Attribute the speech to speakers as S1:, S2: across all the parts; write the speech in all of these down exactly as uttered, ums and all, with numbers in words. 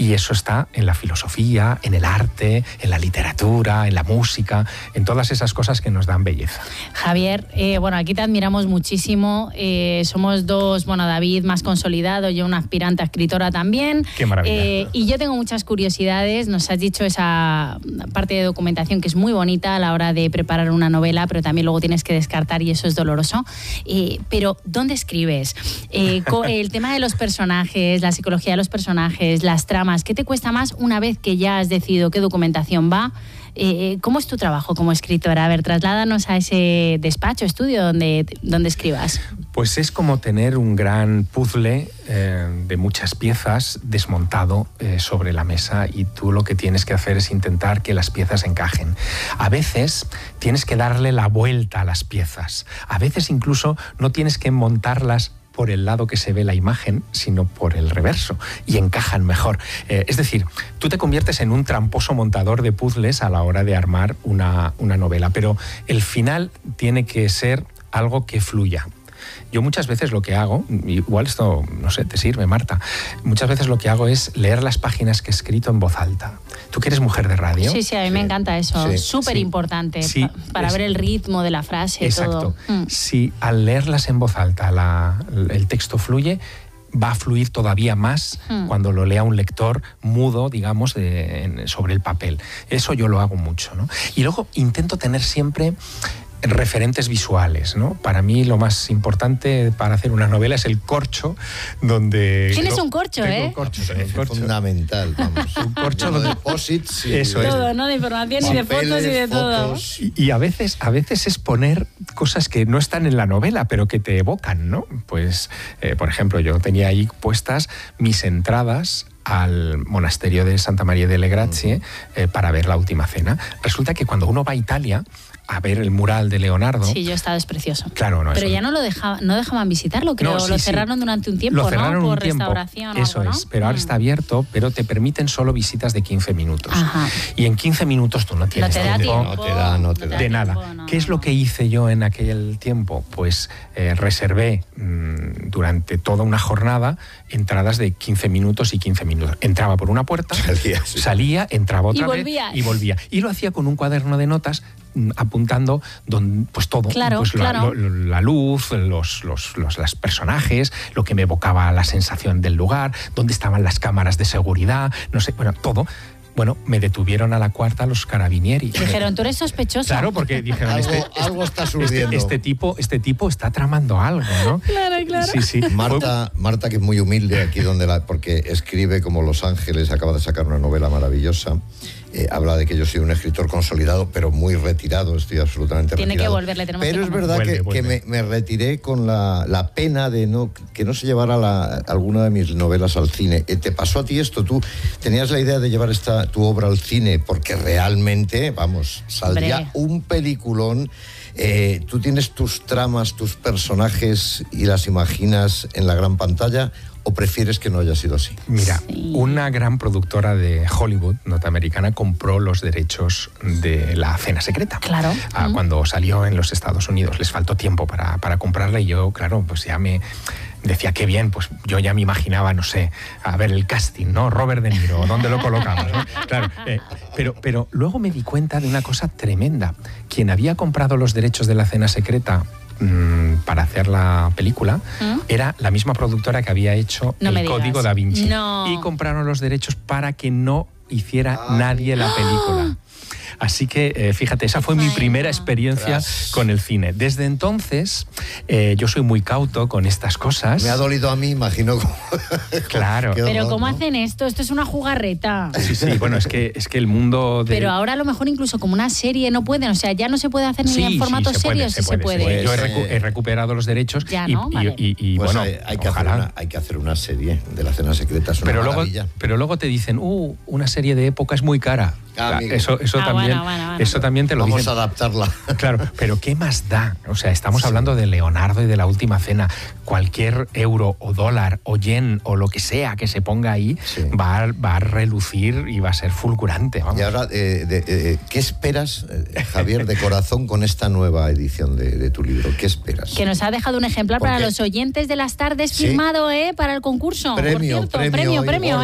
S1: Y eso está en la filosofía, en el arte, en la literatura, en la música, en todas esas cosas que nos dan belleza.
S2: Javier, eh, bueno, aquí te admiramos muchísimo. Eh, somos dos, bueno, David más consolidado, yo una aspirante a escritora también.
S1: Qué maravilla.
S2: Eh, y yo tengo muchas curiosidades. Nos has dicho esa parte de documentación que es muy bonita a la hora de preparar una novela, pero también luego tienes que descartar y eso es doloroso. Eh, pero, ¿dónde escribes? Eh, el tema de los personajes, la psicología de los personajes, las tramas, ¿qué te cuesta más una vez que ya has decidido qué documentación va? Eh, ¿Cómo es tu trabajo como escritora? A ver, trasládanos a ese despacho, estudio donde, donde escribas.
S1: Pues es como tener un gran puzzle eh, de muchas piezas desmontado eh, sobre la mesa, y tú lo que tienes que hacer es intentar que las piezas encajen. A veces tienes que darle la vuelta a las piezas. A veces incluso no tienes que montarlas por el lado que se ve la imagen, sino por el reverso, y encajan mejor. Eh, es decir, tú te conviertes en un tramposo montador de puzzles a la hora de armar una, una novela, pero el final tiene que ser algo que fluya. Yo muchas veces lo que hago, igual esto, no sé, te sirve, Marta, muchas veces lo que hago es leer las páginas que he escrito en voz alta. ¿Tú que eres mujer de radio?
S2: Sí, sí, a mí sí. me encanta eso, sí. súper sí. importante, sí. pa para es... ver el ritmo de la frase.
S1: Exacto.
S2: Todo. Mm.
S1: Si al leerlas en voz alta la, el texto fluye, va a fluir todavía más hmm. cuando lo lea un lector mudo, digamos, de, en, sobre el papel. Eso yo lo hago mucho, ¿no? Y luego intento tener siempre referentes visuales, ¿no? Para mí lo más importante para hacer una novela es el corcho, donde...
S2: Tienes un corcho,
S1: tengo
S2: ¿eh?
S1: Un corcho, tengo un corcho.
S3: Fundamental, vamos.
S1: Un corcho
S3: de
S1: donde...
S3: depósitos y
S1: Eso
S2: de
S1: es.
S2: todo, ¿no? De información y de fotos y de todo.
S1: Y, y a veces, a veces es poner cosas que no están en la novela, pero que te evocan, ¿no? Pues, eh, por ejemplo, yo tenía ahí puestas mis entradas al monasterio de Santa María delle Grazie eh, para ver La Última Cena. Resulta que cuando uno va a Italia a ver el mural de Leonardo...
S2: Sí, yo he estado, es precioso.
S1: Claro, no,
S2: pero
S1: eso
S2: ya no lo dejaba, no dejaban visitarlo, creo.
S1: No, sí,
S2: lo cerraron
S1: sí.
S2: durante un tiempo,
S1: lo cerraron
S2: ¿no?
S1: Un
S2: Por
S1: tiempo.
S2: restauración
S1: Eso
S2: o algo, ¿no?
S1: es, pero ahora
S2: mm.
S1: está abierto, pero te permiten solo visitas de quince minutos.
S2: Ajá.
S1: Y en quince minutos tú no tienes
S2: no te da
S1: tiempo.
S2: tiempo.
S3: No te da, no te da.
S1: De nada.
S2: Tiempo, no,
S1: ¿Qué es lo que hice yo en aquel tiempo? Pues eh, reservé mmm, durante toda una jornada entradas de quince minutos y quince minutos. Entraba por una puerta,
S3: salía, sí.
S1: salía entraba otra
S2: y
S1: vez
S2: volvía.
S1: y volvía. Y lo hacía con un cuaderno de notas apuntando don, pues todo,
S2: claro,
S1: pues
S2: claro.
S1: La, lo, la luz, los, los, los, los personajes, lo que me evocaba la sensación del lugar, dónde estaban las cámaras de seguridad, no sé, bueno, todo. Bueno, me detuvieron a la cuarta los carabinieri.
S2: Dijeron, tú eres sospechoso.
S1: Claro, porque dijeron,
S3: algo,
S1: este,
S3: algo está surgiendo.
S1: Este, este, tipo, este tipo está tramando algo, ¿no?
S2: Claro, claro.
S1: Sí, sí.
S3: Marta, Marta, que es muy humilde aquí, donde la, porque escribe como Los Ángeles, acaba de sacar una novela maravillosa. Eh, habla de que yo soy un escritor consolidado, pero muy retirado, estoy absolutamente
S2: Tiene
S3: retirado.
S2: Tiene que volverle, tenemos
S3: Pero
S2: que
S3: es verdad
S1: vuelve,
S3: que,
S1: vuelve.
S3: que me, me retiré con la, la pena de no, que no se llevara la, alguna de mis novelas al cine. Eh, ¿Te pasó a ti esto? ¿Tú tenías la idea de llevar esta, tu obra al cine? Porque realmente, vamos, saldría
S2: Hombre.
S3: un peliculón. Eh, ¿Tú tienes tus tramas, tus personajes y las imaginas en la gran pantalla? ¿O prefieres que no haya sido así?
S1: Mira,
S2: sí.
S1: una gran productora de Hollywood norteamericana compró los derechos de La Cena Secreta.
S2: Claro.
S1: Ah,
S2: mm.
S1: Cuando salió en los Estados Unidos. Les faltó tiempo para, para comprarla y yo, claro, pues ya me decía, qué bien, pues yo ya me imaginaba, no sé, a ver el casting, ¿no? Robert De Niro, ¿dónde lo colocamos? ¿no? Claro, eh, pero, pero luego me di cuenta de una cosa tremenda. Quien había comprado los derechos de La Cena Secreta para hacer la película, ¿Mm? era la misma productora que había hecho
S2: no
S1: El Código Da Vinci.
S2: No.
S1: Y compraron los derechos para que no hiciera Ay. nadie la película. Así que, eh, fíjate, esa fue mi primera experiencia Tras. con el cine. Desde entonces, eh, yo soy muy cauto con estas cosas.
S3: Me ha dolido a mí, imagino.
S1: Claro.
S2: Pero
S3: dolor,
S2: ¿cómo
S3: ¿no?
S2: hacen esto? Esto es una jugarreta.
S1: Sí, sí, bueno, es que, es que el mundo... De...
S2: Pero ahora a lo mejor incluso como una serie no pueden, o sea, ya no se puede hacer ni
S1: sí,
S2: en formato
S1: sí, se
S2: serio,
S1: puede,
S2: si
S1: se puede. Se puede.
S3: Pues,
S1: Yo he, recu
S3: eh,
S1: he recuperado los derechos
S2: ya,
S1: y,
S2: ¿no?
S1: y,
S2: vale.
S1: y, y
S3: pues
S1: bueno,
S3: hay, hay, que hacer
S1: ojalá.
S3: una, hay que hacer una serie de La Cena Secreta, es una
S1: pero
S3: maravilla.
S1: Luego, pero luego te dicen, uh, una serie de época es muy cara.
S3: Ah,
S1: eso eso,
S2: ah,
S1: también,
S2: bueno, bueno, bueno.
S1: eso también te lo
S3: Vamos
S1: dicen.
S3: a adaptarla.
S1: Claro, pero ¿qué más da? O sea, estamos
S3: sí.
S1: hablando de Leonardo y de La Última Cena. Cualquier euro o dólar o yen o lo que sea que se ponga ahí sí. va, a, va a relucir y va a ser fulgurante. Vamos.
S3: Y ahora, eh, de, eh, ¿qué esperas, eh, Javier, de corazón con esta nueva edición de, de tu libro? ¿Qué esperas?
S2: Que nos ha dejado un ejemplar
S3: Porque...
S2: para los oyentes de las tardes
S3: ¿Sí?
S2: firmado, ¿eh? Para el concurso.
S3: Premio,
S2: por cierto.
S3: premio,
S2: premio, premio
S3: gordo,
S2: ¿eh?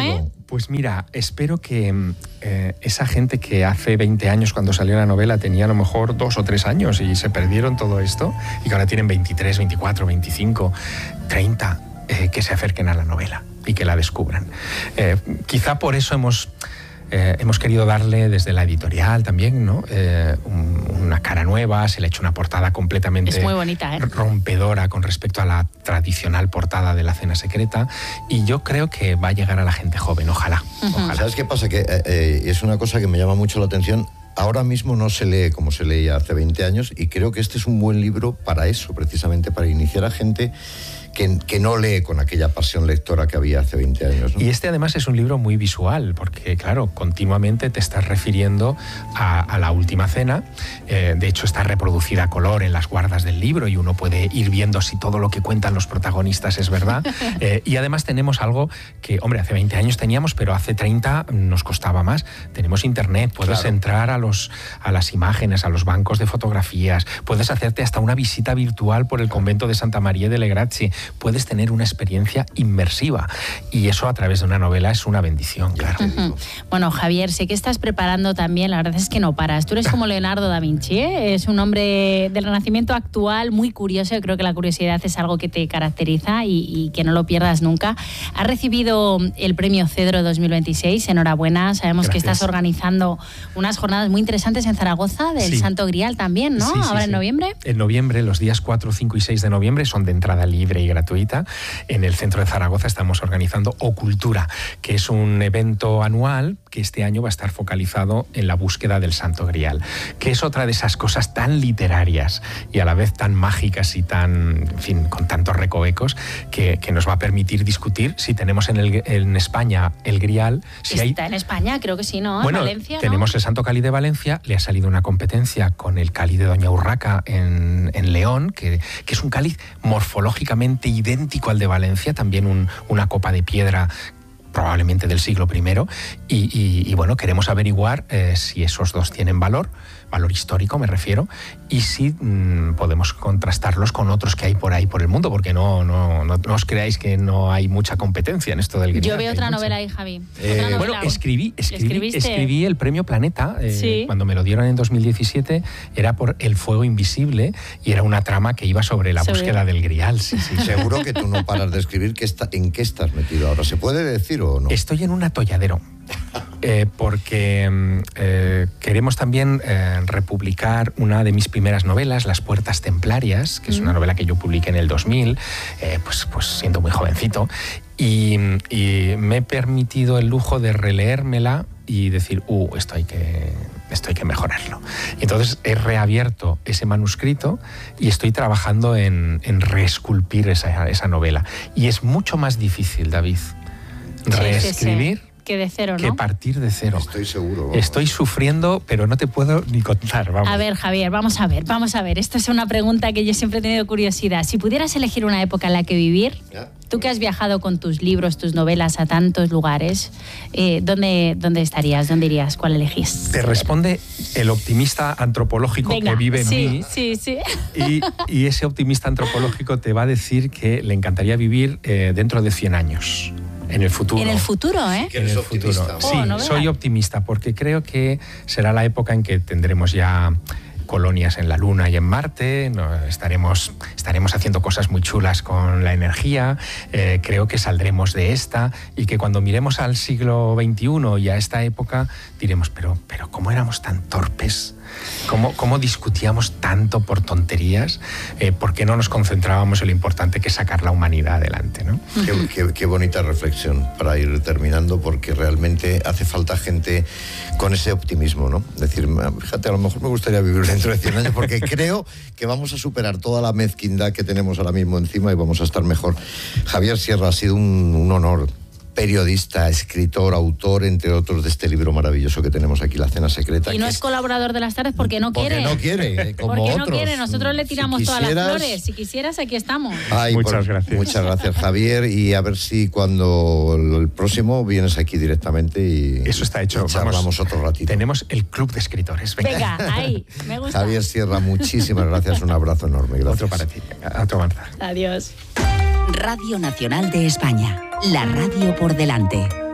S1: Pues mira, espero que eh, esa gente que hace veinte años cuando salió la novela tenía a lo mejor dos o tres años y se perdieron todo esto, y que ahora tienen veintitrés, veinticuatro, veinticinco, treinta, eh, que se acerquen a la novela y que la descubran. Eh, quizá por eso hemos... Eh, hemos querido darle desde la editorial también, ¿no? Eh, un, una cara nueva, se le ha hecho una portada completamente
S2: es muy bonita, ¿eh?
S1: rompedora con respecto a la tradicional portada de La cena secreta, y yo creo que va a llegar a la gente joven, ojalá.
S2: Uh-huh.
S1: ojalá.
S3: ¿Sabes qué pasa? Que eh, eh, es una cosa que me llama mucho la atención. Ahora mismo no se lee como se leía hace veinte años, y creo que este es un buen libro para eso, precisamente para iniciar a gente que, que no lee con aquella pasión lectora que había hace veinte años, ¿no?
S1: Y este además es un libro muy visual, porque claro, continuamente te estás refiriendo a, a la última cena. Eh, de hecho, está reproducida a color en las guardas del libro y uno puede ir viendo si todo lo que cuentan los protagonistas es verdad. Eh, y además tenemos algo que, hombre, hace veinte años teníamos, pero hace treinta nos costaba más. Tenemos internet, puedes
S3: Claro.
S1: entrar a, los, a las imágenes, a los bancos de fotografías, puedes hacerte hasta una visita virtual por el convento de Santa María delle Grazie, puedes tener una experiencia inmersiva, y eso a través de una novela es una bendición, claro.
S2: Uh-huh. Bueno, Javier, sé que estás preparando también, la verdad es que no paras. Tú eres como Leonardo da Vinci, ¿eh? Es un hombre del Renacimiento actual, muy curioso. Yo creo que la curiosidad es algo que te caracteriza y, y que no lo pierdas nunca. Has recibido el premio Cedro dos mil veintiséis, enhorabuena. Sabemos
S1: Gracias.
S2: que estás organizando unas jornadas muy interesantes en Zaragoza del
S1: Sí.
S2: Santo Grial también, ¿no?
S1: Sí, sí,
S2: Ahora
S1: sí.
S2: en noviembre.
S1: En noviembre, los días cuatro, cinco y seis de noviembre son de entrada libre y gratuita. En el centro de Zaragoza estamos organizando Ocultura, que es un evento anual que este año va a estar focalizado en la búsqueda del Santo Grial, que es otra de esas cosas tan literarias y a la vez tan mágicas y tan, en fin, con tantos recovecos, que, que nos va a permitir discutir si tenemos en, el, en España el Grial. Si hay,
S2: Está en España, creo que sí, ¿no?
S1: bueno,
S2: en Valencia, ¿no?
S1: tenemos el Santo Cáliz de Valencia, le ha salido una competencia con el cáliz de Doña Urraca en, en León, que, que es un cáliz morfológicamente idéntico al de Valencia, también un, una copa de piedra probablemente del siglo primero, y, y, y bueno, queremos averiguar eh, si esos dos tienen valor, valor histórico me refiero, y si mmm, podemos contrastarlos con otros que hay por ahí por el mundo, porque no, no, no, no os creáis que no hay mucha competencia en esto del Grial.
S2: Yo veo
S1: hay
S2: otra
S1: mucha.
S2: novela ahí, Javi.
S3: Eh,
S2: Otra novela.
S1: Bueno, escribí, escribí,
S2: ¿Escribiste?
S1: escribí el premio Planeta, eh,
S2: Sí.
S1: cuando me lo dieron en dos mil diecisiete, era por El fuego invisible, y era una trama que iba sobre la
S2: Sobre-
S1: búsqueda del Grial. Sí, sí.
S3: Seguro que tú no paras de escribir. ¿Qué está, ¿En qué estás metido ahora? ¿Se puede decir o no?
S1: Estoy en un atolladero, eh, porque eh, queremos también eh, republicar una de mis primeras novelas, Las puertas templarias, que es una novela que yo publiqué en el dos mil, eh, pues, pues siendo muy jovencito, y, y me he permitido el lujo de releérmela y decir, uh, esto hay que... esto hay que mejorarlo. Entonces he reabierto ese manuscrito y estoy trabajando en, en reesculpir esa, esa novela. Y es mucho más difícil, David,
S2: Sí,
S1: reescribir
S2: sí, sí. Que de cero, ¿no?
S1: que partir de cero.
S3: Estoy seguro. vamos.
S1: Estoy sufriendo, pero no te puedo ni contar. Vamos.
S2: A ver, Javier, vamos a ver, vamos a ver. Esto es una pregunta que yo siempre he tenido curiosidad. Si pudieras elegir una época en la que vivir,
S3: Ya.
S2: tú que has viajado con tus libros, tus novelas a tantos lugares, eh, ¿dónde, ¿dónde estarías? ¿Dónde irías? ¿Cuál elegís?
S1: Te responde el optimista antropológico
S2: Venga,
S1: que vive en
S2: sí,
S1: mí.
S2: sí, sí.
S1: Y, y ese optimista antropológico te va a decir que le encantaría vivir eh, dentro de cien años, en el futuro.
S2: En el futuro, ¿eh?
S3: Que eres
S1: En el
S3: optimista.
S1: futuro.
S2: Oh,
S1: Sí,
S2: no veas.
S1: soy optimista porque creo que será la época en que tendremos ya colonias en la Luna y en Marte, no, estaremos, estaremos haciendo cosas muy chulas con la energía, eh, creo que saldremos de esta y que cuando miremos al siglo veintiuno y a esta época diremos, pero, pero ¿cómo éramos tan torpes? ¿Cómo, cómo discutíamos tanto por tonterías? Eh, ¿Por qué no nos concentrábamos en lo importante que es sacar la humanidad adelante, ¿no?
S3: Qué, qué- qué bonita reflexión para ir terminando, porque realmente hace falta gente con ese optimismo, ¿no? Decir, fíjate, a lo mejor me gustaría vivir dentro de cien años, porque creo que vamos a superar toda la mezquindad que tenemos ahora mismo encima y vamos a estar mejor. Javier Sierra, ha sido un, un honor. Periodista, escritor, autor, entre otros, de este libro maravilloso que tenemos aquí, La cena secreta.
S2: Y no
S3: que
S2: es colaborador de las tardes porque no
S3: porque
S2: quiere.
S3: no quiere, eh, como
S2: Porque no
S3: otros.
S2: quiere, nosotros le
S3: Si
S2: tiramos todas las
S3: quisieras-
S2: flores. Si quisieras, aquí estamos.
S3: Ay,
S1: Muchas gracias.
S3: Muchas gracias, Javier. Y a ver si cuando el próximo vienes aquí directamente y
S1: Eso está hecho.
S3: y charlamos
S1: Vamos,
S3: otro ratito.
S1: Tenemos el club de escritores. Venga.
S2: Venga, ahí, me gusta.
S3: Javier Sierra, muchísimas gracias. Un abrazo enorme. Gracias.
S1: Otro para ti. Otro Marta.
S2: Adiós.
S4: Radio Nacional de España. La radio por delante.